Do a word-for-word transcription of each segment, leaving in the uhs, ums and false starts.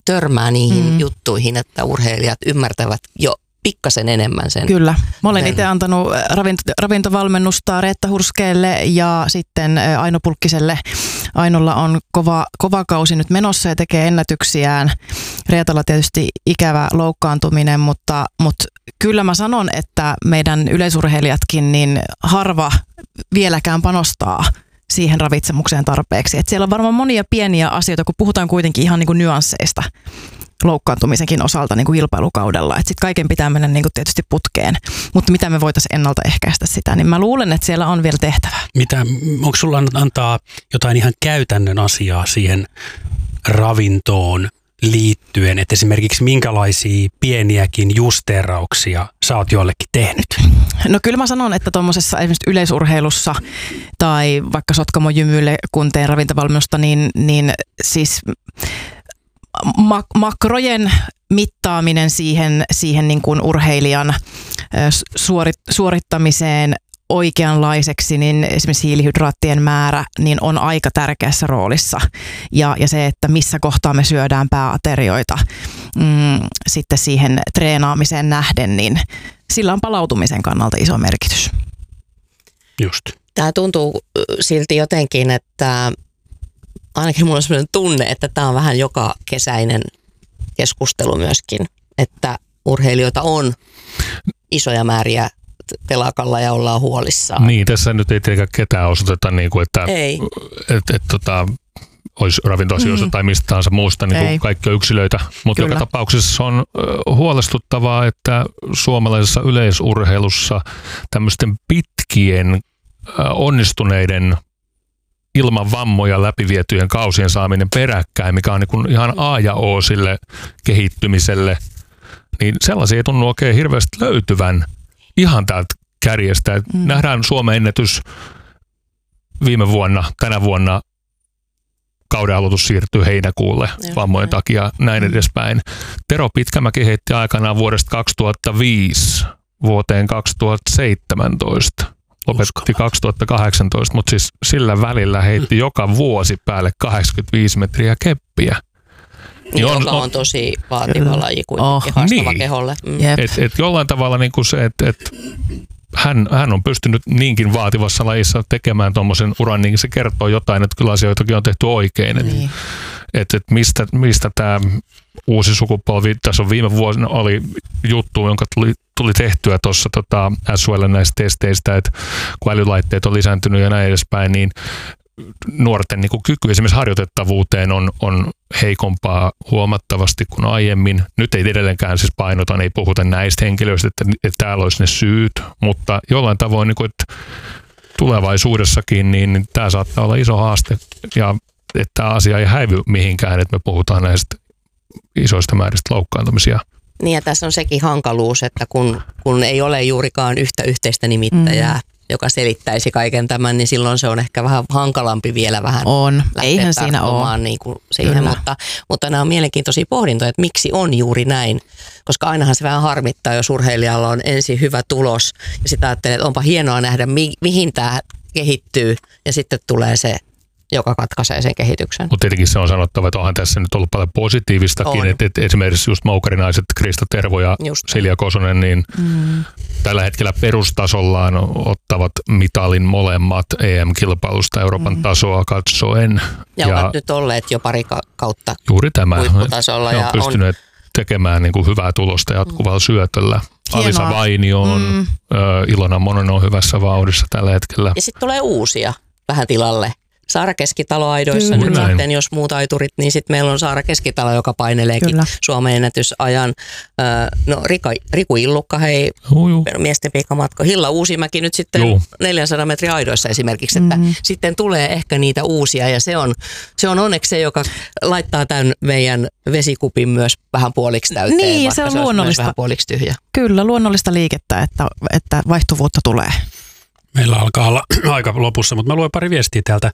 törmää niihin Mm. juttuihin, että urheilijat ymmärtävät jo pikkasen enemmän sen. Kyllä. Mä olen sen- itse antanut ravinto, ravintovalmennusta Reetta Hurskeelle ja sitten Aino Pulkkiselle. Ainolla on kova, kova kausi nyt menossa ja tekee ennätyksiään. Reetalla tietysti ikävä loukkaantuminen, mutta, mutta kyllä mä sanon, että meidän yleisurheilijatkin niin harva vieläkään panostaa siihen ravitsemukseen tarpeeksi. Et siellä on varmaan monia pieniä asioita, kun puhutaan kuitenkin ihan niin kuin nyansseista loukkaantumisenkin osalta niin kuin kilpailukaudella. Että sitten kaiken pitää mennä niin kuin tietysti putkeen. Mutta mitä me voitaisiin ennaltaehkäistä sitä, niin mä luulen, että siellä on vielä tehtävää. Mitä, onko sulla antaa jotain ihan käytännön asiaa siihen ravintoon liittyen, että esimerkiksi minkälaisia pieniäkin justeerauksia sä oot jollekin tehnyt? No kyllä mä sanon, että tuommoisessa esimerkiksi yleisurheilussa tai vaikka Sotkamo Jymylle, kun teen ravintovalmennusta, niin, niin siis mak- makrojen mittaaminen siihen, siihen niin kuin urheilijan suorit- suorittamiseen oikeanlaiseksi, niin esimerkiksi hiilihydraattien määrä niin on aika tärkeässä roolissa. Ja, ja se, että missä kohtaa me syödään pääaterioita mm, sitten siihen treenaamiseen nähden, niin sillä on palautumisen kannalta iso merkitys. Just. Tämä tuntuu silti jotenkin, että ainakin mulla on sellainen tunne, että tämä on vähän joka kesäinen keskustelu myöskin, että urheilijoita on isoja määriä telakalla ja ollaan huolissaan. Niin, tässä nyt ei tietenkään ketään osoiteta, niin kuin, että Ei. et, et, tota, olisi ravintoasioista mm. tai mistä tahansa muusta, niin kuin kaikki on yksilöitä. Mutta joka tapauksessa on huolestuttavaa, että suomalaisessa yleisurheilussa tämmöisten pitkien onnistuneiden ilman vammoja läpivietyjen kausien saaminen peräkkäin, mikä on niin kuin ihan A ja O sille kehittymiselle, niin sellaisia ei tunnu oikein hirveästi löytyvän ihan täältä kärjestä. Mm. Nähdään Suomen ennätys viime vuonna, tänä vuonna kauden aloitus siirtyy heinäkuulle ja, vammojen näin. takia, näin mm. edespäin. Tero Pitkämäki heitti aikanaan vuodesta kaksituhattaviisi vuoteen kaksituhattaseitsemäntoista. Lopetti kaksituhattakahdeksantoista, mutta siis sillä välillä heitti mm. joka vuosi päälle kahdeksankymmentäviisi metriä keppiä. Niin, on, joka on, on tosi vaativa laji kuitenkin, oh, haastava niin. keholle. Mm. Et, et jollain tavalla niin kuin se, että et hän, hän on pystynyt niinkin vaativassa lajissa tekemään tuommoisen uran, niin se kertoo jotain, että kyllä asioitakin on tehty oikein. Että niin. et, et mistä, mistä tämä uusi sukupolvi, tässä on viime vuosina oli juttu, jonka tuli, tuli tehtyä tuossa tota, S U L näistä testeistä, että kun älylaitteet on lisääntynyt ja näin edespäin, niin nuorten niin kuin kyky esimerkiksi harjoitettavuuteen on, on heikompaa huomattavasti kuin aiemmin. Nyt ei edelleenkään siis painota, ei puhuta näistä henkilöistä, että, että täällä olisi ne syyt, mutta jollain tavoin, niin kuin, että tulevaisuudessakin, niin, niin tämä saattaa olla iso haaste ja että tämä asia ei häivy mihinkään, että me puhutaan näistä isoista määristä loukkaantumisia. Niin ja tässä on sekin hankaluus, että kun, kun ei ole juurikaan yhtä yhteistä nimittäjää, mm. joka selittäisi kaiken tämän, niin silloin se on ehkä vähän hankalampi vielä vähän on. Eihän siinä ole. Niin kuin siihen, mutta, mutta nämä on mielenkiintoisia pohdintoja, että miksi on juuri näin, koska ainahan se vähän harmittaa, jos urheilijalla on ensin hyvä tulos ja sitten ajattelee, että onpa hienoa nähdä, mi- mihin tämä kehittyy ja sitten tulee se, joka katkaisee sen kehityksen. Mutta tietenkin se on sanottava, että onhan tässä nyt ollut paljon positiivistakin, että et esimerkiksi just moukarinaiset Krista Tervo ja just. Silja Kosonen, niin mm. tällä hetkellä perustasollaan ottavat mitalin molemmat E M-kilpailusta Euroopan mm. tasoa katsoen. Ja, ja ovat nyt olleet jo pari kautta juuri tämä. Huipputasolla. Ja on pystyneet on... tekemään niin kuin hyvää tulosta jatkuvalla mm. syötöllä. Hienoa. Alisa Vainio on, mm. Ilona Mononen on hyvässä vauhdissa tällä hetkellä. Ja sitten tulee uusia vähän tilalle. Saara Keskitalo-aidoissa Kyllä. nyt Näin. sitten, jos muut aiturit, niin sitten meillä on Saara Keskitalo, joka paineleekin Kyllä. Suomen ennätysajan. No Rika, Riku Illukka, hei, Uju. miesten pikamatka. Hilla Uusimäki nyt sitten Juu. neljänsadan metrin aidoissa esimerkiksi, että mm-hmm. sitten tulee ehkä niitä uusia ja se on, se on onneksi se, joka laittaa tämän meidän vesikupin myös vähän puoliksi täyteen, niin, se on se luonnollista. vähän puoliksi tyhjä. Kyllä, luonnollista liikettä, että, että vaihtuvuutta tulee. Meillä alkaa olla aika lopussa, mutta mä luen pari viestiä täältä.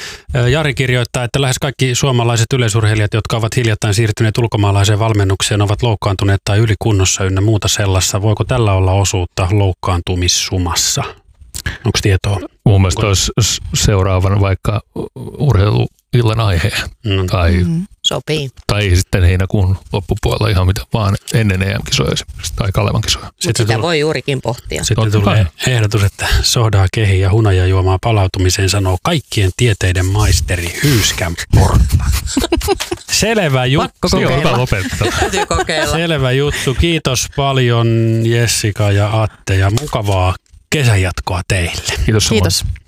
Jari kirjoittaa, että lähes kaikki suomalaiset yleisurheilijat, jotka ovat hiljattain siirtyneet ulkomaalaiseen valmennukseen, ovat loukkaantuneet tai ylikunnossa ynnä muuta sellaista. Voiko tällä olla osuutta loukkaantumissumassa? Onko tietoa? Mun mielestä olisi seuraavan vaikka urheiluillan aiheen. Mm. Tai mm-hmm. Sopii. Tai sitten heinäkuun loppupuolella ihan mitä vaan ennen E M-kisoja tai Kalevan kisoja. Sitten sitä voi juurikin pohtia. Sitten Totta tulee kai. ehdotus, että sodaa, kehi ja hunajajuomaa palautumiseen sanoo kaikkien tieteiden maisteri Hyyskän Portta. Selvä juttu. Hyvä lopettaa. Täytyy kokeilla. Selvä juttu. Kiitos paljon Jessica ja Atte ja mukavaa kesänjatkoa teille. Kiitos. Kiitos.